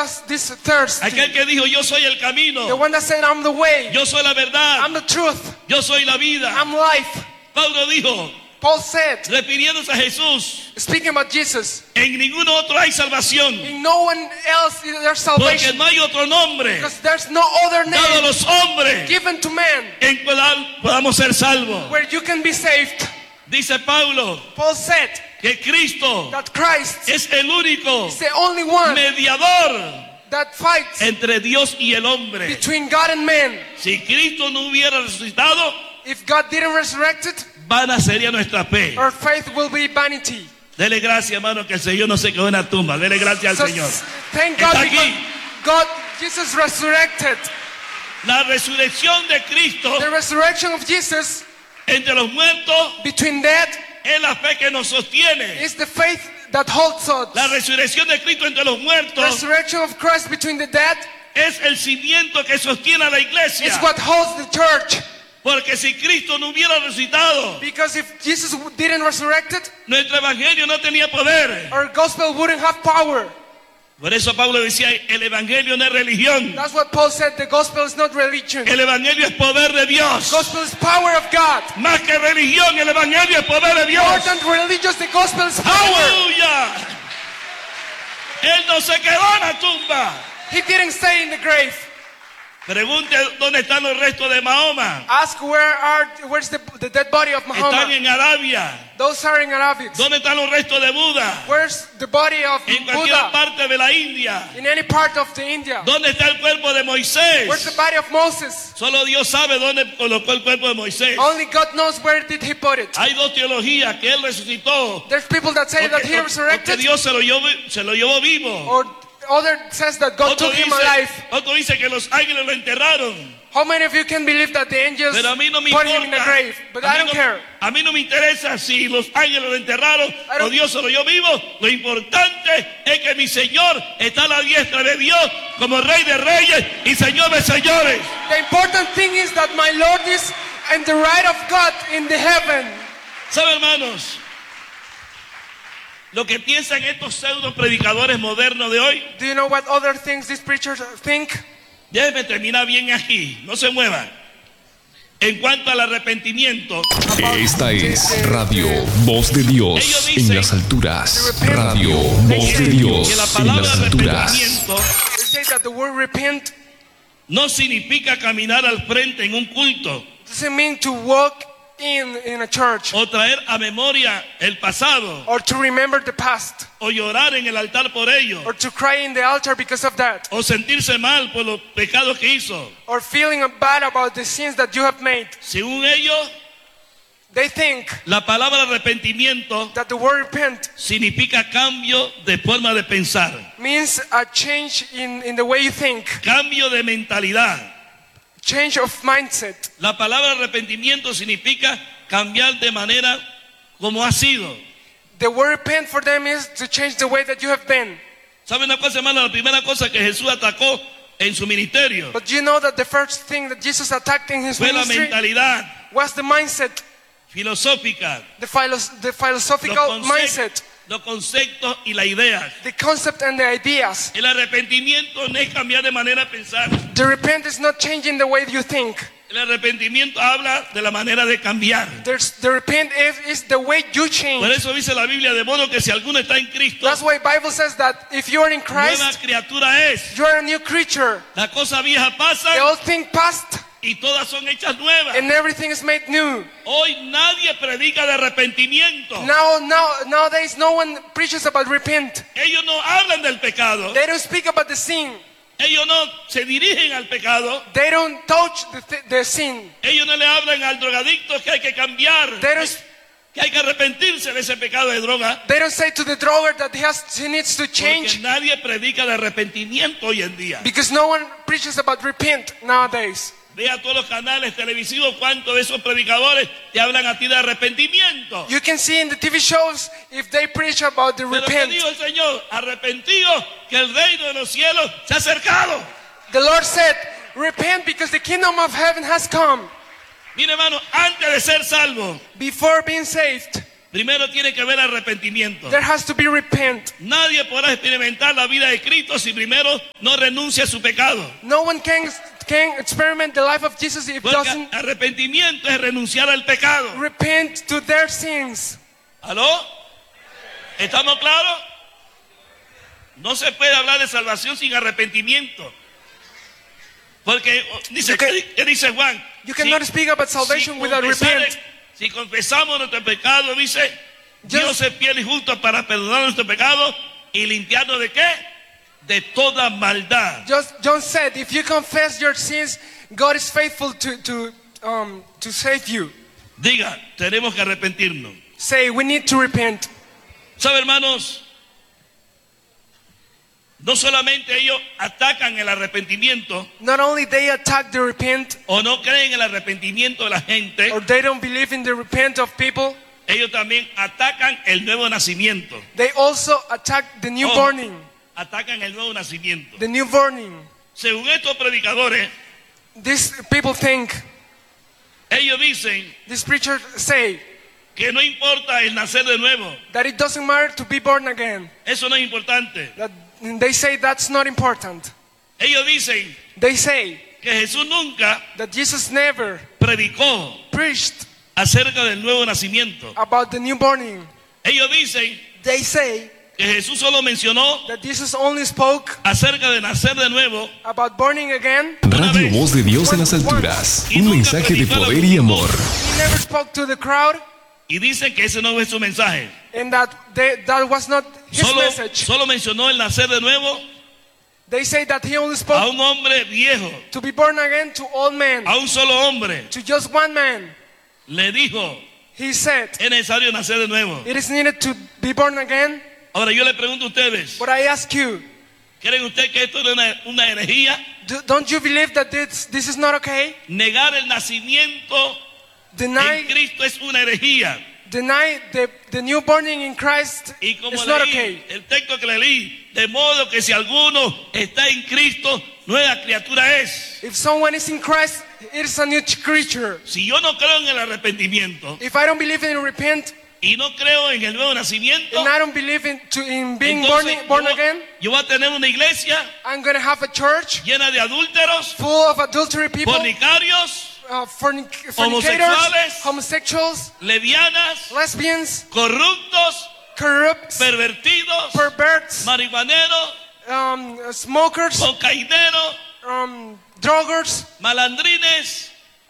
us this thirst. Aquel que dijo, yo soy el camino, The one that said, I'm the way, yo soy la verdad, I'm the truth, yo soy la vida. I'm life. Pablo dijo, Paul said, refiriéndose a Jesús, speaking about Jesus, en ningún otro hay salvación, in no one else is there porque salvation, no hay otro nombre because there's no other dado a name los hombres given to man en cual podamos ser salvos. where you can be saved. Dice Pablo Paul said que Cristo that Christ es el único is the only one mediador that fights entre Dios y el hombre. between God and man. Si Cristo no hubiera resucitado, If God didn't resurrect it, vana sería nuestra fe. our faith will be vanity. Dele gracias, hermano, que el Señor no se quedó en la tumba. Dele gracias So al Señor. thank God Está because aquí. God, Jesus resurrected. La resurrección de Cristo The resurrection of Jesus entre los muertos between dead es la fe que nos sostiene. is the faith that holds us. La resurrección de Cristo entre los The muertos resurrection of Christ between the dead es el cimiento que sostiene a la iglesia. is what holds the church. Porque si Cristo no hubiera resucitado, Because if Jesus didn't resurrect it, nuestro evangelio no tenía poder. our gospel wouldn't have power. Por eso Pablo decía, el evangelio no es religión. That's what Paul said. The gospel is not religion. El evangelio es poder de Dios. Gospel is power of God. Más que religión, el evangelio es poder de More Dios. than religious, the gospel is power. ¡Aleluya! Él no se quedó en la tumba. He didn't stay in the grave. Pregunte dónde están los restos de Mahoma. Ask where's the dead body of Están Muhammad? en Arabia. Those are in Arabic. ¿Dónde están los restos de Buda? Where's the body of En cualquier Buddha? parte de la India. In any part of the India. ¿Dónde está el cuerpo de Where's Moisés? the body of Moses? Solo Dios sabe dónde colocó el cuerpo de Moisés. Only God knows where did he put it. Hay dos teologías, que él resucitó, There's people that say that he porque resurrected, Dios se lo llevó vivo. or other says that God Otro took him alive. dice que los ángeles lo enterraron. How many of you can believe that the angels Pero a mí no me put him in the importa. grave? But I don't care. A mí no me interesa si los ángeles lo enterraron I don't- o Dios se lo llevó vivo. Lo importante es que mi Señor está a la diestra de Dios como Rey de Reyes y Señor de Señores. The important thing is that my Lord is in the right of God in the heaven. ¿Sabe, hermanos? Lo que piensan estos pseudo predicadores modernos de hoy. Do you know what other things these preachers think? Déjenme terminar bien aquí, no se muevan. En cuanto al arrepentimiento, Esta es Radio Voz de Dios en las alturas. Radio Voz de Dios que la en palabra las alturas. arrepentimiento They say that the word repent no significa caminar al frente en un culto doesn't mean to walk in a church o traer a memoria el pasado or to remember the past o llorar en el altar por ello or to cry in the altar because of that o sentirse mal por los pecados que hizo. or feeling bad about the sins that you have made. Según ellos, They think la palabra arrepentimiento that the word repent significa cambio de forma de pensar, means a change in the way you think, cambio de mentalidad. change of mindset. La palabra arrepentimiento significa cambiar de manera como ha sido. The word repent for them is to change the way that you have been. ¿Saben una cosa, hermano? La primera cosa que Jesús atacó en su ministerio But you know that the first thing that Jesus attacked in his fue la ministry mentalidad was the mindset, filosófica, the philosophical mindset, los conceptos y las ideas. the concept and the ideas. El arrepentimiento no es cambiar de manera de pensar. The repent is not changing the way you think. El arrepentimiento habla de la manera de cambiar. The repent is the way you Por change. eso dice la Biblia, de modo que si alguno está en Cristo, That's why Bible says that if you are in nueva Christ, criatura es. you are a new creature. Las cosas viejas The pasan old thing passed y todas son hechas nuevas. and everything is made new. Hoy nadie predica de arrepentimiento. Nowadays, no one preaches about repent. Ellos no hablan del pecado. They don't speak about the sin. Ellos no se dirigen al pecado. They don't touch the sin. Ellos no le hablan al drogadicto que hay que cambiar, They don't, que hay que arrepentirse de ese pecado de droga. they don't say to the droger that he needs to Porque change nadie predica de arrepentimiento hoy en día. because no one preaches about repent nowadays. Vea todos los canales televisivos cuántos de esos predicadores te hablan a ti de arrepentimiento. You can see in the TV shows if they preach about the Pero ¿qué repent. dijo el Señor? Arrepentidos que el reino de los cielos se ha acercado. The Lord said, repent because the kingdom of heaven has come. Mire, hermano, antes de ser salvo, Before being saved, primero tiene que haber arrepentimiento. There has to be repent. Nadie podrá experimentar la vida de Cristo si primero no renuncia a su pecado. No one can experiment the life of Jesus if Porque doesn't arrepentimiento es renunciar al pecado. repent to their sins. ¿Aló? ¿Estamos claros? No se puede hablar de salvación sin arrepentimiento. Porque dice, ¿qué dice Juan? You cannot speak about salvation without repent. Si confesamos nuestro pecado, dice, Dios es fiel y justo para perdonar nuestro pecado y limpiarnos ¿de qué? De toda maldad. John said, if you confess your sins, God is faithful to save you. Diga, tenemos que arrepentirnos. Say, we need to repent. ¿Sabe, hermanos? No solamente ellos atacan el arrepentimiento Not only they attack the repent, o no creen en el arrepentimiento de la gente, or they don't believe in the repent of people, ellos también atacan el nuevo nacimiento. they also attack the new borning. Atacan el nuevo nacimiento. The new borning. Según estos predicadores, These people think, ellos dicen these preachers say, que no importa el nacer de nuevo. that it doesn't matter to be born again. Eso no es importante. That they say that's not important. Ellos dicen They say que Jesús nunca that Jesus never predicó preached acerca del nuevo nacimiento. about the new borning. Ellos dicen They say que Jesús solo mencionó that Jesus only spoke acerca de nacer de nuevo about borning again. Radio Voz de Dios en las alturas. Un mensaje de poder y amor. He never spoke to the crowd, y dicen que ese no es su mensaje. and that was not his message. Solo mencionó el nacer de nuevo They say that he only a spoke un hombre viejo, to be born again to all men, a un solo hombre. to just one man. Le dijo, He said, es necesario nacer de nuevo. it is needed to be born again. Ahora yo le pregunto a ustedes, But I ask you, ¿creen ustedes que esto es una herejía? don't you believe that this is not okay? Negar el nacimiento Deny en Cristo es una herejía. the new borning in Christ Y como is not leí okay. el texto que le leí, de modo que si alguno está en Cristo, nueva criatura es. If someone is in Christ, it is a new creature. Si yo no creo en el arrepentimiento If I don't believe in repent, y no creo en el nuevo nacimiento, and I don't believe in being entonces born again, yo voy a tener una iglesia I'm going to have a church llena de adúlteros, full of adultery people, fornicarios, fornicators, homosexuales, homosexuals, lesbianas, lesbians, corruptos, corrupts, pervertidos, perverts, marihuaneros, smokers, cocaineros, druggers. malandrines.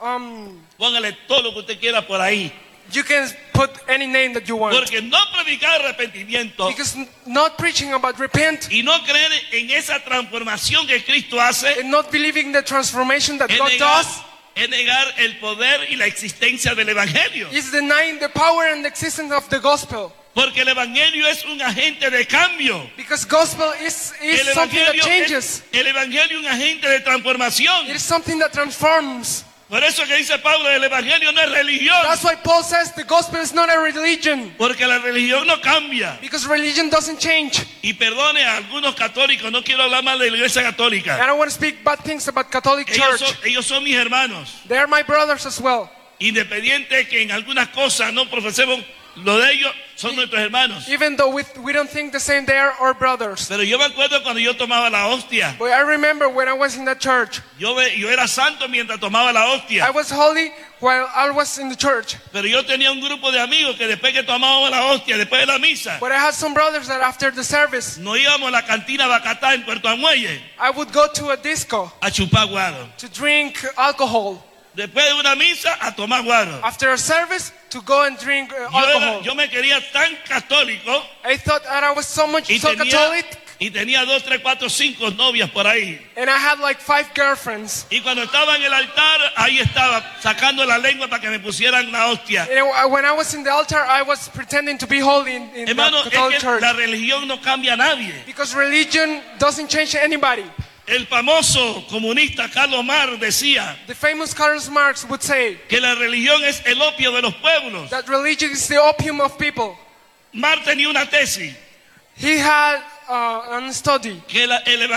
Póngale todo lo que usted quiera por ahí. You can put any name that you want. Porque no predicar arrepentimiento Because not preaching about repent y no creer en esa transformación que Cristo hace and not believing the transformation that es God does negar el poder y la existencia del Evangelio. is denying the power and the existence of the gospel. Porque el Evangelio es un agente de cambio. Because gospel is something that changes. El Evangelio es un agente de transformación. It is something that transforms. Por eso que dice Pablo, el Evangelio no es religión. That's why Paul says the gospel is not a religion. Porque la religión no cambia. Because religion doesn't change. Y perdone a algunos católicos, no quiero hablar mal de la iglesia católica. I don't want to speak bad things about Catholic Church. Ellos son mis hermanos. They are my brothers as well. Independiente que en algunas cosas no profesemos lo de ellos, son nuestros hermanos. Even though we don't think the same, they are our brothers. Pero yo me acuerdo cuando yo tomaba la hostia. But I remember when I was in that church. Yo era santo mientras tomaba la hostia. I was holy while I was in the church. Pero yo tenía un grupo de amigos que después que tomábamos la hostia, después de la misa, But I had some brothers that after the service, nos íbamos a la cantina Bacatá en Puerto Amuelle I would go to a disco a chupar guaro. to drink alcohol. Después de una misa a tomar guaro. After a service, to go and drink alcohol. Yo me quería tan católico I thought that I was so Catholic, y tenía 2, 3, 4, 5 novias por ahí. and I had like 5 girlfriends. Y cuando estaba en el altar, ahí estaba sacando la lengua para que me pusieran la hostia. And when I was in the altar, I was pretending to be holy in Hermano, the Catholic es que church. la religión no cambia a nadie. Because religion doesn't change anybody. El famoso comunista Carlos Marx decía The famous Karl Marx would say que la religión es el opio de los pueblos. that religion is the opium of people. Marx tenía una tesis He had an study que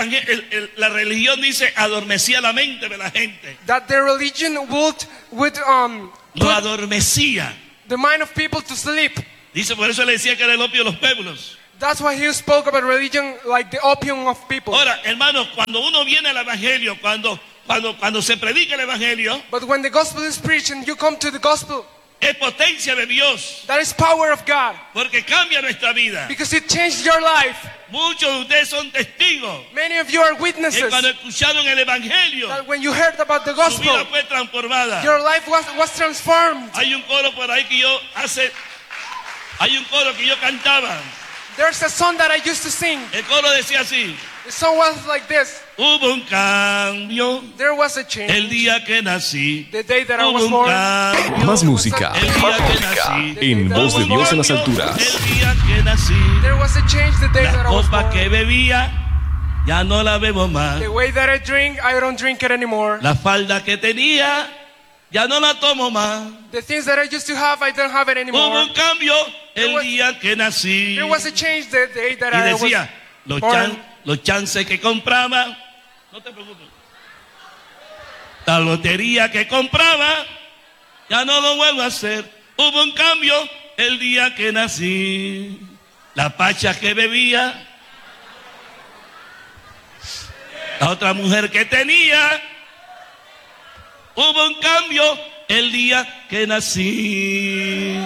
la religión dice adormecía la mente de la gente. that the religion would Lo adormecía. the mind of people to sleep. Dice, por eso le decía que era el opio de los pueblos. That's why he spoke about religion like the opium of people. Ahora, hermanos, cuando uno viene al evangelio, cuando se predica el evangelio, But when the gospel is preached and you come to the gospel, es potencia de Dios, that is power of God. porque cambia nuestra vida. Because it changed your life. Muchos de ustedes son testigos Many of you are que witnesses cuando escucharon el evangelio, that when you heard about the su gospel, vida fue transformada. your life was transformed. Hay un coro por ahí que yo cantaba. There's a song that I used to sing. El coro decía así: The song was like this. hubo un cambio There was a change el día que nací. the day that I Hubo was un born. cambio Más música, el día que nací. en Voz de Dios en las alturas. El día que nací. There was a change the day La that I was copa born. que bebía ya no la bebo más. The way that I don't drink it anymore. La falda que tenía ya no la tomo más. The things that I used to have, I don't have it Hubo anymore. un cambio el was- día que nací. There was a change the day that Y I was decía, born. los chances que compraba, no te preocupes, la lotería que compraba, ya no lo vuelvo a hacer. Hubo un cambio el día que nací. La pacha que bebía, la otra mujer que tenía, hubo un cambio el día que nací.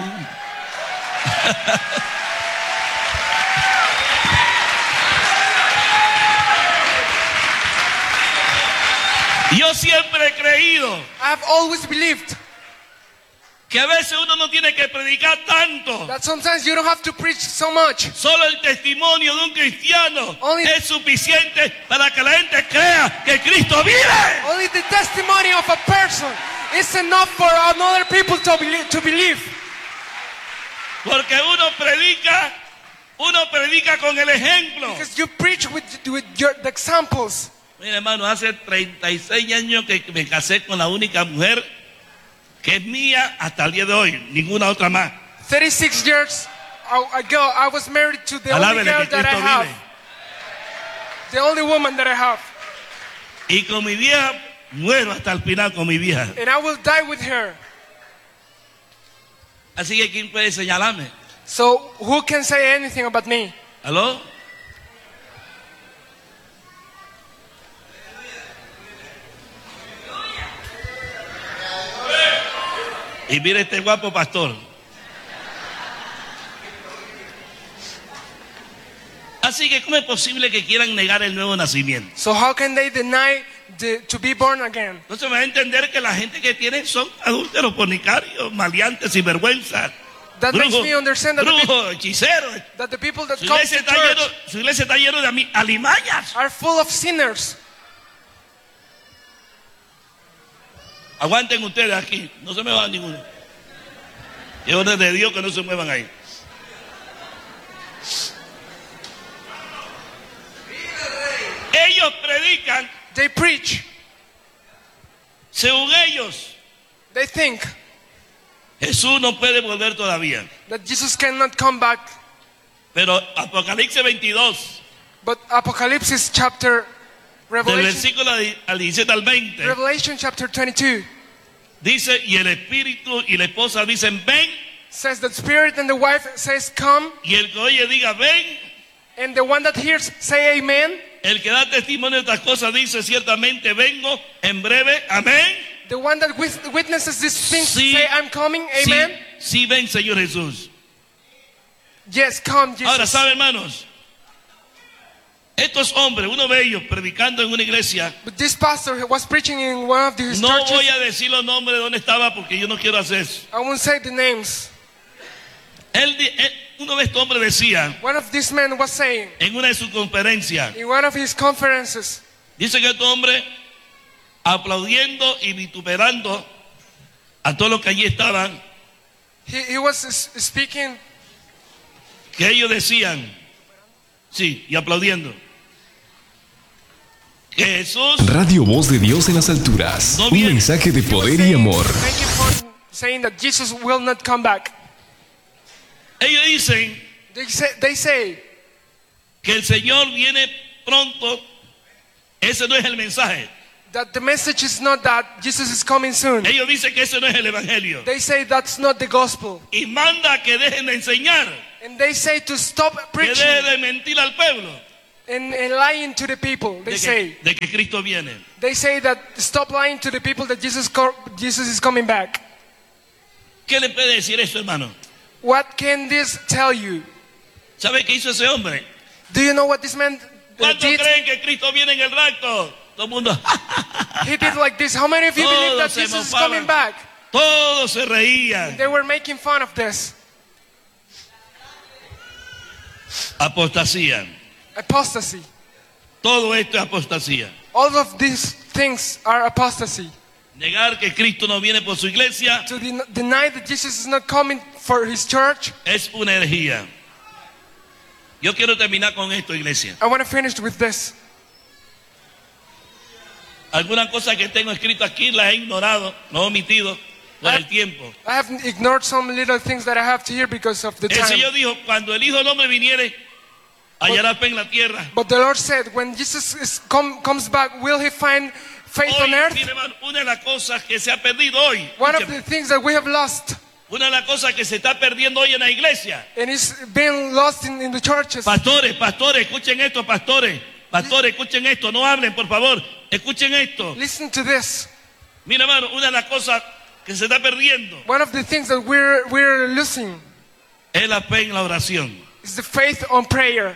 Yo siempre he creído I've always believed que a veces uno no tiene que predicar tanto. that sometimes you don't have to preach so much. Solo el testimonio de un cristiano Only- es suficiente para que la gente crea que Cristo vive. Only the testimony of a person is enough for other people to believe. Porque uno predica con el ejemplo. Because you preach with the examples. Mira, hermano, hace 36 años que me casé con la única mujer que es mía hasta el día de hoy, ninguna otra más. 36 years ago, I was married to the only Alábele girl que that I Cristo have. vive. The only woman that I have. Y con mi vieja muero hasta el final con mi vieja. And I will die with her. Así que ¿quién puede señalarme? So who can say anything about me? ¿Aló? Y mire este guapo pastor. Así que ¿cómo es posible que quieran negar el nuevo nacimiento? So how can they deny to be born again? Entonces me va a entender que la gente que tienen son adúlteros, fornicarios, maleantes, sinvergüenza, That makes me understand that brujos, hechiceros. the people that Su come iglesia to está lleno, church su iglesia está lleno de alimañas. are full of sinners. Aguanten ustedes aquí, no se me van ninguno. Es orden de Dios que no se muevan ahí. Ellos predican, They preach. según ellos, They think Jesús no puede volver todavía. that Jesus cannot come back. Pero Apocalipsis 22, But Apocalypse chapter, del Revelation, versículo al 17 al 20, Revelation chapter 22 dice, y el espíritu y la esposa dicen, ven, says the spirit and the wife says come, y el que oye diga, ven. and the one that hears say amen. El que da testimonio de estas cosas dice, ciertamente vengo en breve, amén. The one that witnesses these things Sí. say I'm coming, amen. Sí, ven, Señor Jesús. Yes, come Jesus. Ahora, ¿saben, hermanos? Estos hombres, uno de ellos predicando en una iglesia, But this pastor was preaching in one of these no churches. voy a decir los nombres de dónde estaba porque yo no quiero hacer eso. I won't say the names. Uno de estos hombres decía One of these men was saying en una de sus conferencias, in one of his conferences, dice que este hombre aplaudiendo y vituperando a todos los que allí estaban, he was speaking, que ellos decían, sí, y aplaudiendo, que Jesús Radio Voz de Dios en las alturas. No Un viene. mensaje de he was poder y saying, amor. thank you for saying that Jesus will not come back. ellos dicen They say que el Señor viene pronto. Ese no es el mensaje. That the message is not that Jesus is coming soon. Ellos dicen que eso no es el evangelio. They say that's not the gospel. Y manda que dejen de enseñar, And they say to stop que preaching dejen de mentir al pueblo, and lying to the people. They say. de que Cristo viene. They say that stop lying to the people that Jesus is coming back. ¿Qué le puede decir eso, hermano? What can this tell you? ¿Sabe qué hizo ese hombre? Do you know what this man ¿Cuántos did? creen que Cristo viene en el rapto? Todo el mundo. He did like this. How many of you believe that Todos se Jesus is mofaban. coming back? Todos se reían. They were making fun of this. Apostasía. Apostasy. Todo esto es apostasía. All of these things are apostasy. Negar que Cristo no viene por su iglesia To deny that Jesus is not coming for his church. es una herejía. Yo quiero terminar con esto, iglesia. I want to finish with this. Algunas cosas que tengo escrito aquí las he ignorado, no he omitido por el tiempo. I have ignored some little things that I have to hear because of the El time. Señor dijo, cuando el Hijo del Hombre viniere, hallará fe en la tierra. But the Lord said, when Jesus comes back, will he find faith Hoy, on earth? mire, hermano, una de las cosas que se ha perdido hoy, One of escúcheme, the things that we have lost, una de las cosas que se está perdiendo hoy en la iglesia. and is being lost in the churches. Pastores, escuchen esto, pastores, escuchen esto, no hablen, por favor, escuchen esto. Listen to this. Mira, hermano, una de las cosas que se está perdiendo One of the things that we're losing es la fe en la oración. is the faith on prayer.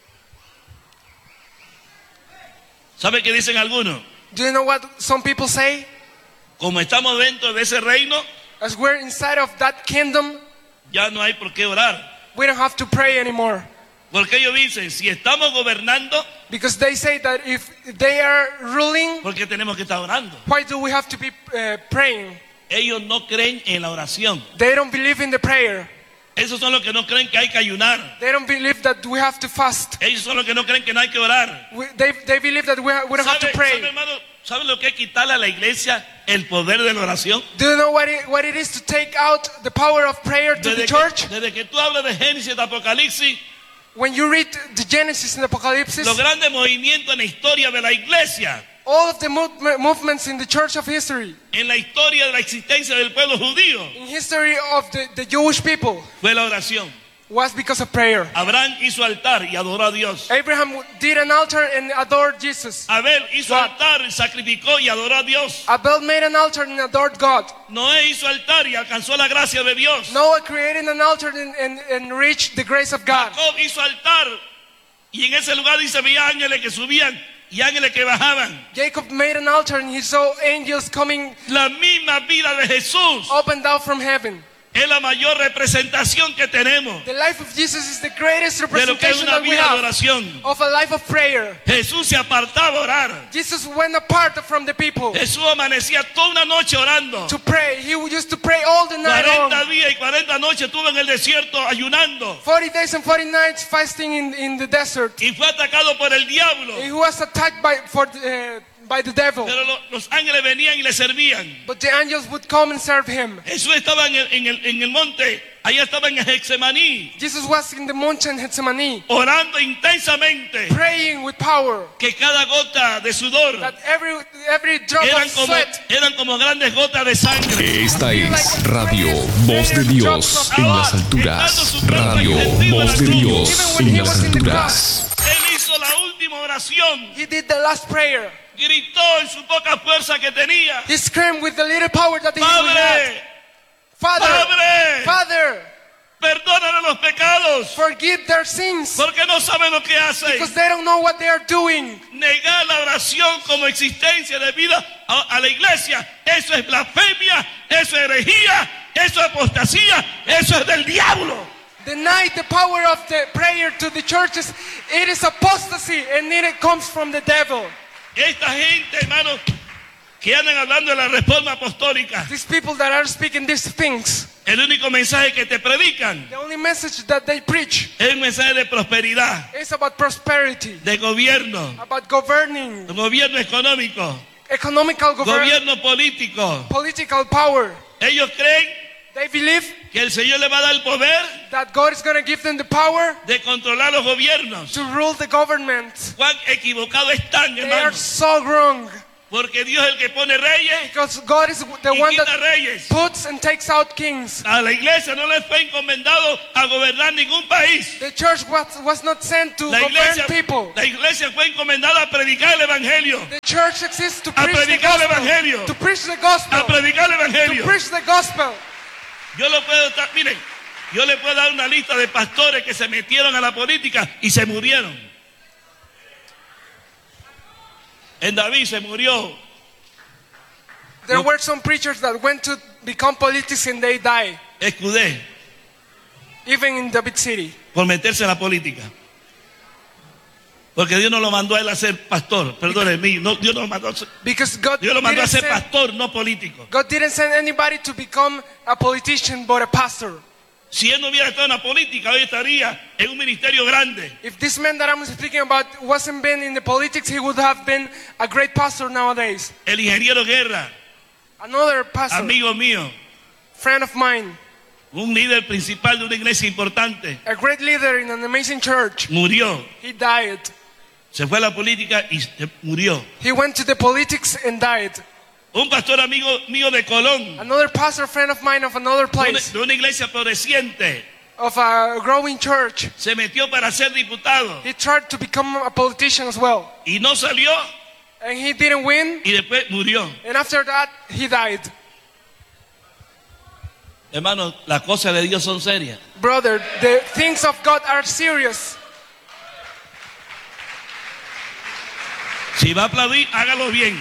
¿Sabe qué dicen algunos? Do you know what some people say? Como estamos dentro de ese reino, As we're inside of that kingdom, ya no hay por qué orar. we don't have to pray anymore. Porque ellos dicen, si estamos gobernando, Because they say that if they are ruling, ¿por qué tenemos que estar orando? why do we have to be praying? Ellos no creen en la oración. They don't believe in the prayer. Esos son los que no creen que hay que ayunar. They don't believe that we have to fast. Ellos son los que no creen que no hay que orar. They believe that we don't have to ¿Sabe, pray. hermano, ¿sabe lo que es quitarle a la iglesia el poder de la oración? Do you know what it is to take out the power of prayer to the church? Desde que tú hablas de Génesis, de Apocalipsis, When you read the Genesis and Apocalypse, los grandes movimientos en la historia de la iglesia, all of the movements in the church of history, en la historia de la existencia del pueblo judío, in history of the Jewish people, fue la oración. was because of prayer. Abraham hizo altar y adoró a Dios. Abraham did an altar and adored Jesus. Abel hizo God. altar y sacrificó y adoró a Dios. Abel made an altar and adored God. Noé hizo altar y alcanzó la gracia de Dios. Noah created an altar and reached the grace of God. Jacob hizo altar y en ese lugar dice había ángeles que subían y ángeles que bajaban. Jacob made an altar and he saw angels coming La misma vida de Jesús up and down from heaven. es la mayor representación que tenemos The life of Jesus is the greatest de lo que es representation una that we vida de have oración. of a life of prayer. Jesús se apartaba a orar. Jesus went apart from the people Jesús amanecía toda una noche orando. to pray. He used to pray all the night 40 long. días y 40 noches estuvo en el desierto ayunando 40 days and 40 nights fasting in the desert. y fue atacado por el diablo. He was attacked by the devil. Pero los ángeles venían y le servían. But the angels would come and serve him. Jesús estaba en el monte, allá estaba en Getsemaní, Jesus was in the mountain Gethsemane, orando intensamente, praying with power. que cada gota de sudor That every drop of sweat, eran como grandes gotas de sangre. Esta es Radio Voz de Dios en las alturas. Radio Voz de Dios en las alturas. Él hizo la última oración, he did the last prayer. gritó en su poca fuerza que tenía: He screamed with the little power that he had. Padre, Padre, Father, perdónale los pecados, forgive their sins, porque no saben lo que hacen. because they don't know what they are doing. Negar la oración como existencia de vida a la iglesia, eso es blasfemia, eso es herejía, eso es apostasía, eso es del diablo. Deny the power of the prayer to the churches. It is apostasy and it comes from the devil. Esta gente, hermanos, que andan hablando de la reforma apostólica, These people that are speaking these things, el único mensaje que te predican the only message that they preach es un mensaje de prosperidad, is about prosperity, de gobierno, about governing, gobierno económico, economical gobierno político. political power. Ellos creen They believe que el Señor le va a dar el poder that God is going to give them the power de controlar los gobiernos. to rule the government. Cuán equivocados están, They are hermanos. so wrong. Porque Dios es el que pone reyes Because God is the y one quita that reyes. puts and takes out kings. A la iglesia no le fue encomendado a gobernar ningún país. The church was not sent to La govern people. iglesia fue encomendada a predicar el evangelio. The church exists to A preach the predicar el gospel. evangelio. To preach the gospel. A predicar el To evangelio. preach the gospel. Yo le puedo dar una lista de pastores que se metieron a la política y se murieron. En David se murió. There were some preachers that went to become politics and they died. Escudé Even in David City. por meterse en la política. Porque Dios no lo mandó a él a ser pastor. Perdóneme, no, Dios no lo mandó a ser, Because God Dios lo mandó a didn't ser send, pastor, no político. God didn't send anybody to become a politician but a pastor. Si él no hubiera estado en la política, hoy estaría en un ministerio grande. If this man that I'm speaking about wasn't been in the politics, he would have been a great pastor nowadays. El ingeniero Guerra, Another pastor, amigo mío, friend of mine, un líder principal de una iglesia importante, a great leader in an amazing church. murió. He died. Se fue a la política y murió. He went to the politics and died. Un pastor amigo mío de Colón, Another pastor, friend of mine of another place, de una iglesia floreciente, of a growing church. se metió para ser diputado He tried to become a politician as well. y no salió And he didn't win. y después murió. And after that, he died. Hermanos, las cosas de Dios son serias. Brother, the things of God are serious. Si va a aplaudir, hágalo bien.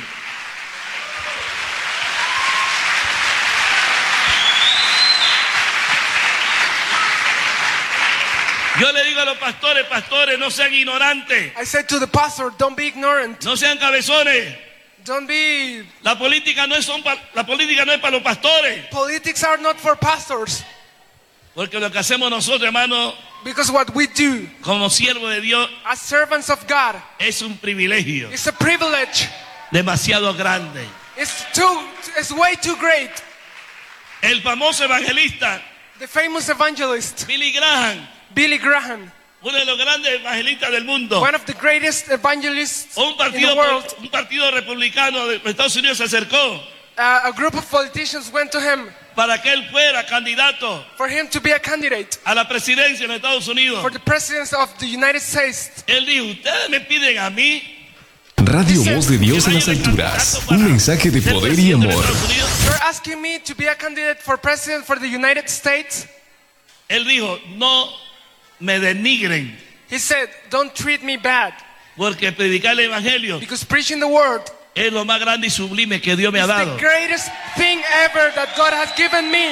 Yo le digo a los pastores, no sean ignorantes, I said to the pastor, don't be ignorant. no sean cabezones. Don't be... La política no es para los pastores. Politics are not for pastors. Porque lo que hacemos nosotros, hermanos, Because what we do como siervos de Dios, as servants of God es un privilegio is a privilege. demasiado grande. It's way too great. El famoso evangelista The famous evangelist, Billy Graham, Billy Graham, uno de los grandes evangelistas del mundo, one of the greatest evangelists un in the world, partido republicano de Estados Unidos se acercó a group of politicians went to him para que él fuera candidato for him to be a candidate a la presidencia en Estados Unidos. for the presidency of the United States. Él dijo, ustedes me piden a mí Radio Voz de Dios en las alturas. Un mensaje de ser poder y presidente de amor. Estados Unidos. You're asking me to be a candidate for president for the United States? Él dijo, no me denigren, He said, don't treat me bad, porque predicar el evangelio because preaching the word es lo más grande y sublime que Dios me ha is the dado. greatest thing ever that God has given me.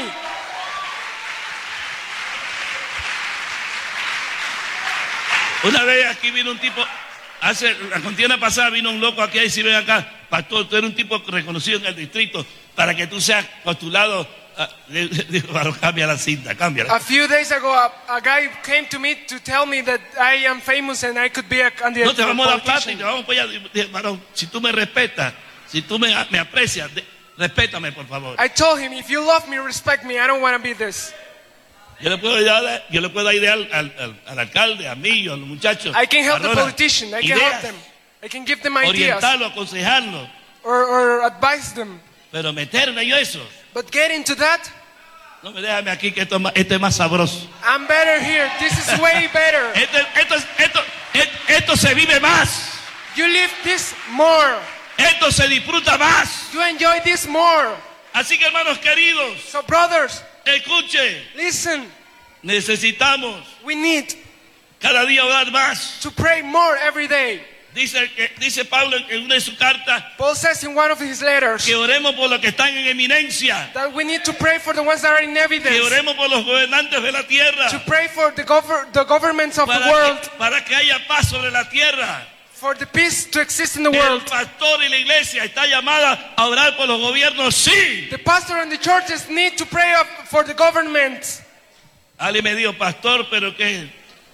Una vez aquí vino un tipo, hace la contienda pasada vino un loco aquí a decir, ven acá, pastor, tú eres un tipo reconocido en el distrito, para que tú seas postulado. Digo, cambia la cinta, cámbiala. A few days ago, a guy came to me to tell me that I am famous and I could be a candidate No te for vamos a dar plata y politician. te vamos para allá. Dije, varón, si tú me respetas, si tú me aprecias, respétame por favor. I told him, if you love me, respect me. I don't want to be this. Yo le puedo dar idea al alcalde, a mí, a los muchachos. I can help the Ahora, politician. I can ideas, help them. I can give them ideas orientarlo, aconsejarlo, or advise them. pero meterme yo eso. But get into that, No me déjame aquí que esto es más sabroso. I'm better here. This is way better. Esto se vive más. You live this more. Esto se disfruta más. You enjoy this more. Así que hermanos queridos, So brothers, escuche, listen. necesitamos We need cada día orar más. to pray more every day. Dice Pablo en una de sus cartas Paul says in one of his letters que oremos por los que están en eminencia, that we need to pray for the ones that are in que evidence. oremos por los gobernantes de la tierra, To pray for the governments of the world. para que haya paz sobre la tierra. For the peace to exist in the El world. pastor y la iglesia está llamada a orar por los gobiernos, sí. The pastor and the churches need to pray up for the government. Alguien me dijo, pastor, pero qué.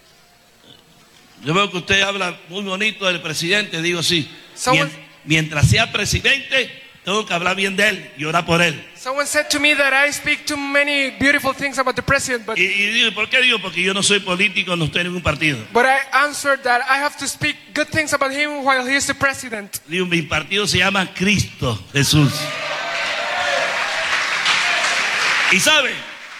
Yo veo que usted habla muy bonito del presidente. Digo, sí. Someone- Mientras sea presidente, tengo que hablar bien de él y orar por él. Someone said to me that I speak too many beautiful things about the president, Y digo, ¿por qué digo? Porque yo no soy político, no estoy en ningún partido. but I answered that I have to speak good things about him while he is the president. Digo, mi partido se llama Cristo Jesús. Y sabe,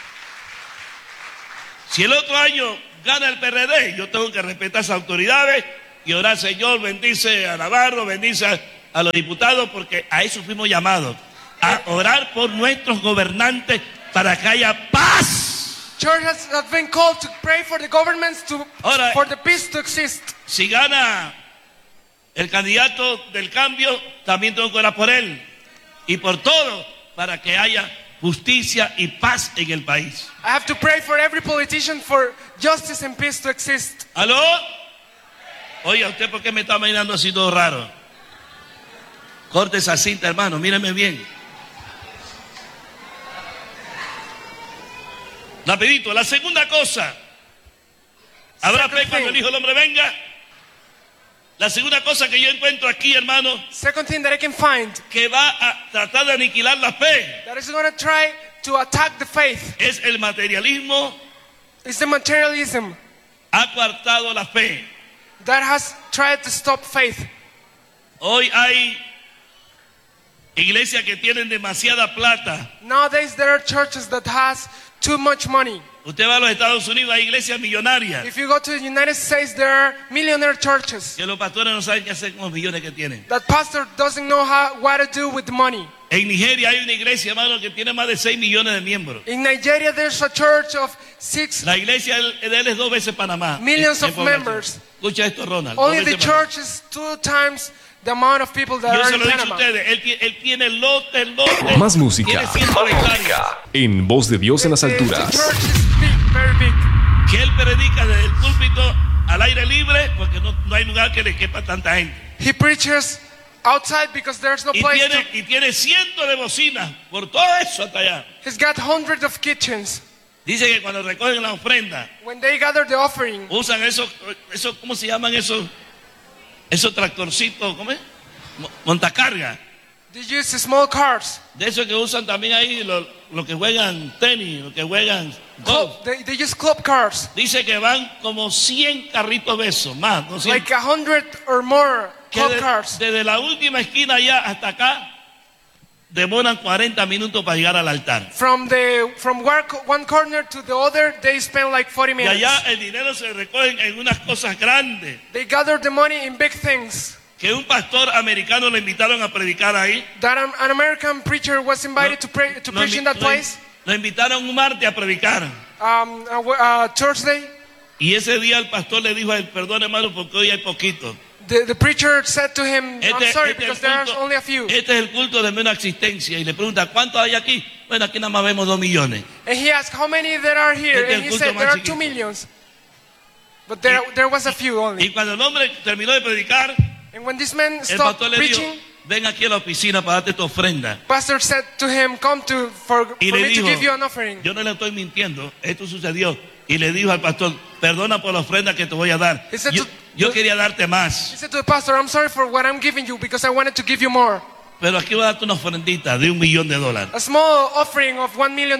si el otro año gana el PRD, yo tengo que respetar a esas autoridades y orar, Señor, bendice a Navarro, bendice a los diputados, porque a eso fuimos llamados, a orar por nuestros gobernantes para que haya paz. Church has been called to pray for the governments Ahora, for the peace to exist. Si gana el candidato del cambio, también tengo que orar por él y por todo, para que haya justicia y paz en el país. I have to pray for every politician for justice and peace to exist. ¿Aló? Oye, ¿usted por qué me está mirando así todo raro? Corte esa cinta, hermano, míreme bien. Rapidito, la segunda cosa. ¿Habrá fe cuando el Hijo del Hombre venga? La segunda cosa que yo encuentro aquí, hermano, Second thing that I can find que va a tratar de aniquilar la fe, that is going to try to attack the faith es el materialismo. is the materialism Ha coartado la fe. that has tried to stop faith. Hoy hay iglesias que tienen demasiada plata. Nowadays there are churches that has too much money. Usted va a los Estados Unidos, hay iglesias millonarias If you go to the United States, there are millionaire churches que los pastores no saben qué hacer con los millones que tienen. that pastor doesn't know what to do with the money. En Nigeria hay una iglesia, hermano, que tiene más de 6 millones de miembros. In Nigeria, there's a church of 6 La iglesia de él es 2 veces Panamá. millions en of población. members. Escucha esto, Ronald. Only 2 the veces Panamá. church is 2 times the amount of people that Yo are se in lo he dicho a Panama. ustedes, él tiene lote. Más música. Tiene 100 hectáreas. En Voz de Dios en las The alturas. church is big, very big. Que él predica desde el púlpito al aire libre, porque no hay lugar que le quepa tanta gente. He preaches outside because there's no Y place tiene cientos de bocinas por todo eso hasta allá. He's got hundreds of kitchens. Dice que cuando recogen la ofrenda, When they gather the offering, usan eso, ¿cómo se llaman esos tractorcitos? ¿Cómo es? Montacarga. they use small cars. De eso que usan también ahí los que juegan tenis, los que juegan golf. They use club cars. Dice que van como 100 carritos de esos, más, 200. Like 100 or more Que club cars. desde la última esquina allá hasta acá, demoran 40 minutos para llegar al altar. From one corner to the other, they spend like 40 Y minutes. allá el dinero se recoge en unas cosas grandes. They gather the money in big things. Que un pastor americano le invitaron a predicar ahí. That an American preacher was invited to preach in that place. Lo invitaron un martes a predicar. Thursday. Y ese día el pastor le dijo a él, perdón hermano, porque hoy hay poquito. The preacher said to him, I'm sorry because there's only a few. Este es el culto de menos existencia. Y le pregunta, ¿cuántos hay aquí? Bueno, aquí nada más vemos 2 millones. And he asked, how many there are here? Este es And el he culto said, más there are chiquito. 2 millions. But there was a few only. Y cuando el hombre terminó de predicar, And when this man el stopped pastor le dijo, preaching, ven aquí a la oficina para darte tu ofrenda. pastor said to him, come for Y le me to dijo, give you an offering. yo no le estoy mintiendo, esto sucedió. Y le dijo al pastor, perdona por la ofrenda que te voy a dar. He said Yo quería darte más, He said to the pastor, I'm sorry for what I'm giving you because I wanted to give you more. pero aquí voy a darte una ofrendita de $1 millón. A small offering of $1 million.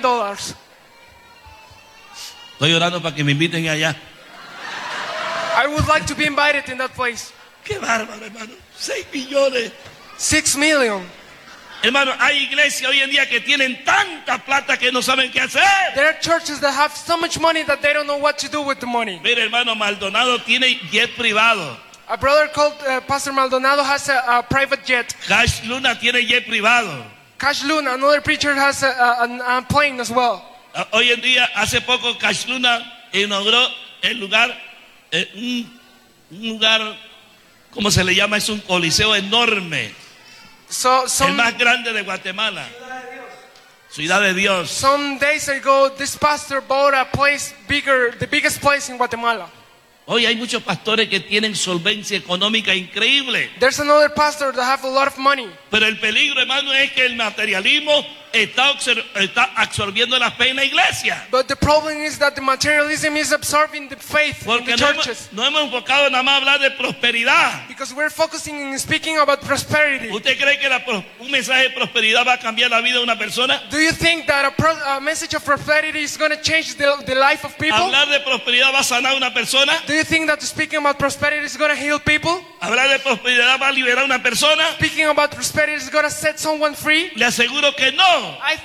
Estoy orando para que me inviten allá. I would like to be invited in that place. Qué bárbaro, hermano. 6 millones. 6 million. Hermano, hay iglesias hoy en día que tienen tanta plata que no saben qué hacer. There are churches that have so much money that they don't know what to do with the money. Mire, hermano, Maldonado tiene jet privado. A brother called Pastor Maldonado has a private jet. Cash Luna tiene jet privado. Cash Luna, another preacher, has a plane as well. Hoy en día, hace poco, Cash Luna inauguró el lugar, un lugar, ¿cómo se le llama? Es un coliseo enorme. El más grande de Guatemala. Ciudad de Dios. Some days ago, this pastor bought a place bigger, the biggest place in Guatemala. Hoy hay muchos pastores que tienen solvencia económica increíble. There's another pastor that have a lot of money. Pero el peligro, hermano, es que el materialismo está absorbiendo la fe en la iglesia. But the problem is that the materialism is absorbing the faith in Porque the churches. no hemos enfocado nada más a hablar de prosperidad. Because we're focusing on speaking about prosperity. ¿Usted cree que un mensaje de prosperidad va a cambiar la vida de una persona? Do you think that a message of prosperity is going to change the life of people? ¿Hablar de prosperidad va a sanar a una persona? Do you think that speaking about prosperity is going to heal people? ¿Hablar de prosperidad va a liberar a una persona? Speaking about prosperity is going to set someone free? Le aseguro que no. I